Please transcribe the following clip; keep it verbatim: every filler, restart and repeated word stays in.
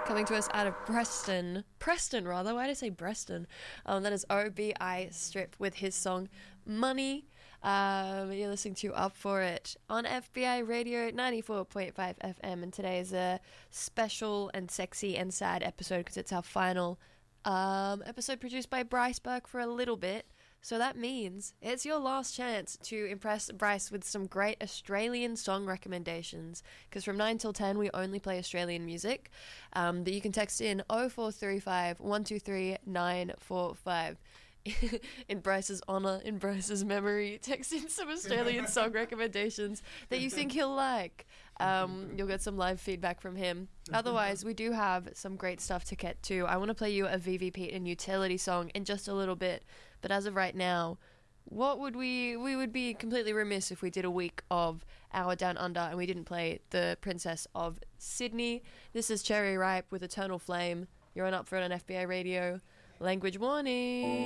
coming to us out of Preston. Preston, rather. Why did I say Preston? Um, that is O B I Strip with his song Money. Um, you're listening to Up For It on F B I Radio ninety-four point five F M, and today is a special and sexy and sad episode because it's our final um, episode produced by Bryce Burke for a little bit. So that means it's your last chance to impress Bryce with some great Australian song recommendations, because from nine till ten we only play Australian music um, that you can text in oh four three five, one two three, nine four five. In Bryce's honour, in Bryce's memory, text in some Australian song recommendations that you think he'll like. Um, you'll get some live feedback from him. Otherwise, we do have some great stuff to get to. I want to play you a V V P and Utility song in just a little bit, but as of right now, what would we... We would be completely remiss if we did a week of Our Down Under and we didn't play The Princess of Sydney. This is Cherry Ripe with Eternal Flame. You're on Up For It on F B I Radio. Language warning.